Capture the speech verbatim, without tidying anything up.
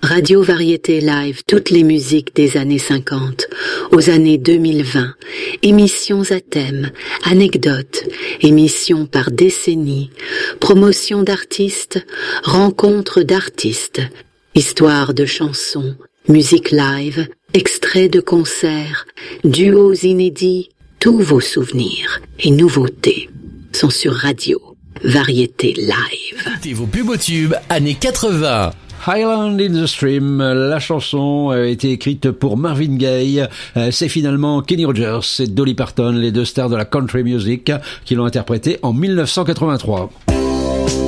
Radio Variété Live, toutes les musiques des années cinquante, aux années deux mille vingt, émissions à thème, anecdotes, émissions par décennie, promotion d'artistes, rencontres d'artistes, histoires de chansons, musique live, extraits de concerts, duos inédits, tous vos souvenirs et nouveautés sont sur Radio Variété Live. Écoutez vos plus beaux tubes, années quatre-vingts. Highland in the Stream, la chanson a été écrite pour Marvin Gaye. C'est finalement Kenny Rogers et Dolly Parton, les deux stars de la country music, qui l'ont interprétée en mille neuf cent quatre-vingt-trois.